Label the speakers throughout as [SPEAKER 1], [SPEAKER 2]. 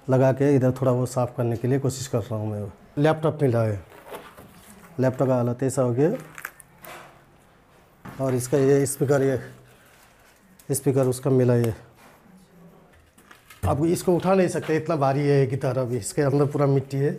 [SPEAKER 1] लगा के इधर थोड़ा वो साफ़ करने के लिए कोशिश कर रहा हूँ मैं। लैपटॉप मिला है, लैपटॉप का हालत ऐसा हो गया, और इसका ये स्पीकर उसका मिला ये। अब इसको उठा नहीं सकते, इतना भारी है गिटार, अभी इसके अंदर पूरा मिट्टी है।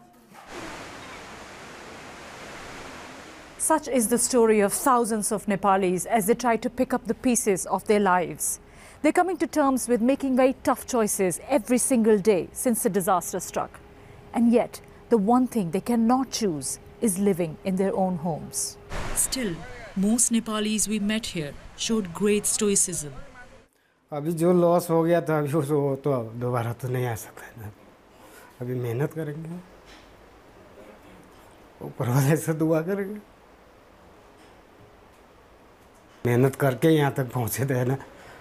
[SPEAKER 2] Such is the story of thousands of Nepalis as they try to pick up the pieces of their lives. They're coming to terms with making very tough choices every single day since the disaster struck. And yet, the one thing they cannot choose is living in their own homes. Still, most Nepalis we met here showed great stoicism.
[SPEAKER 3] अभी जो loss हो गया था, अभी वो तो दोबारा तो नहीं आ सकता है ना। अभी मेहनत करेंगे, ऊपर वाले से दुआ करेंगे। मेहनत करके यहाँ तक पहुँचे थे ना।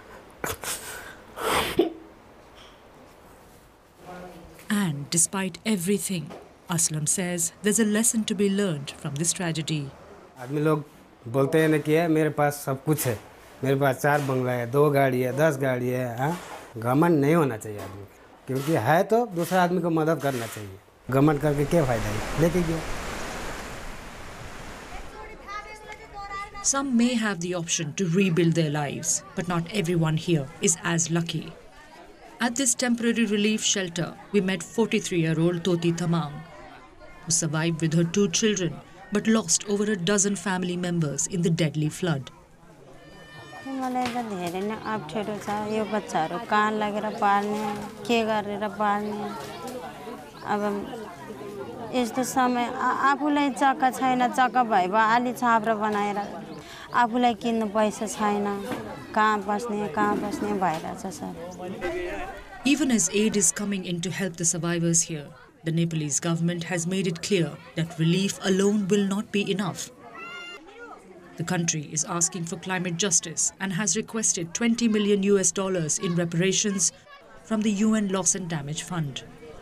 [SPEAKER 2] And despite everything, Aslam says there's a lesson to be learned from this tragedy.
[SPEAKER 3] आदमी लोग बोलते हैं ना कि मेरे पास सब कुछ है, मेरे पास 4 बंगला है, 2 गाड़ी है, 10 गाड़ी है। हाँ, घमंड नहीं होना चाहिए आदमी, क्योंकि है तो दूसरा आदमी को मदद करना चाहिए। घमंड करके क्या फ़ायदा है, लेके गया।
[SPEAKER 2] Some may have the option to rebuild their lives, but not everyone here is as lucky. At this temporary relief shelter, we met 43-year-old Toti Thamang, who survived with her 2 children, but lost over a dozen family members in the deadly flood.
[SPEAKER 4] मलाई त धेरै नै अप्ठ्यारो छ, यो बच्चाहरू कहाँ लगेर पाल्ने, के गरेर पाल्ने। अब यस्तो समय आफूलाई जग्गा छैन, जग्गा भए भए अलि छाप्रो बनाएर आफूलाई किन्नु पैसा छैन, कहाँ बस्ने भइरहेछ sir.
[SPEAKER 2] Even as aid is coming in to help the survivors here, the Nepalese government has made it clear that relief alone will not be enough. The country is asking for climate justice and has requested $20 million in reparations from the UN Loss and Damage Fund.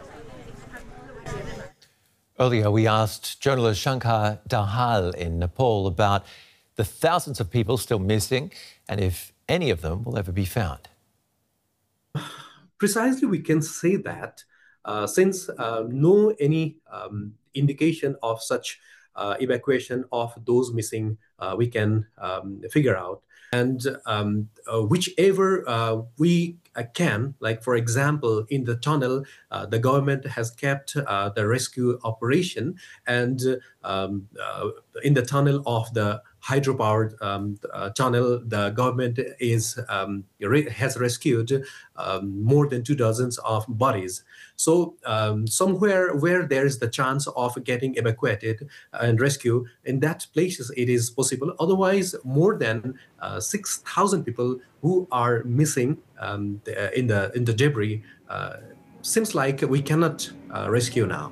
[SPEAKER 5] Earlier, we asked journalist Shankar Dahal in Nepal about the thousands of people still missing and if any of them will ever be found.
[SPEAKER 6] Precisely, we can say that since no any indication of such evacuation of those missing we can figure out. And whichever we can, like for example, in the tunnel, the government has kept the rescue operation, and in the tunnel of the hydropowered tunnel, the government has rescued more than 2 dozens of bodies. So somewhere where there is the chance of getting evacuated and rescue, in that places it is possible. Otherwise, more than 6,000 people who are missing in the debris seems like we cannot rescue now.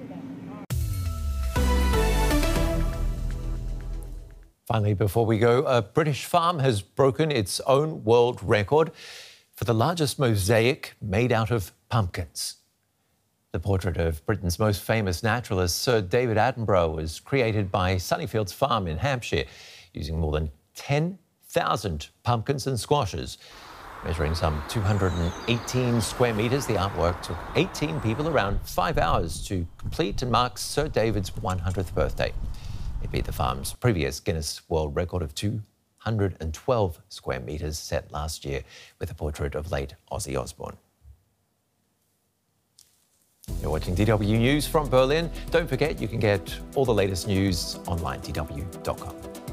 [SPEAKER 5] Finally, before we go, a British farm has broken its own world record for the largest mosaic made out of pumpkins. The portrait of Britain's most famous naturalist, Sir David Attenborough, was created by Sunnyfields Farm in Hampshire using more than 10,000 pumpkins and squashes. Measuring some 218 square metres, the artwork took 18 people around 5 hours to complete and marks Sir David's 100th birthday. It beat the farm's previous Guinness World Record of 212 square metres set last year with a portrait of late Ozzy Osbourne. You're watching DW News from Berlin. Don't forget you can get all the latest news online, dw.com.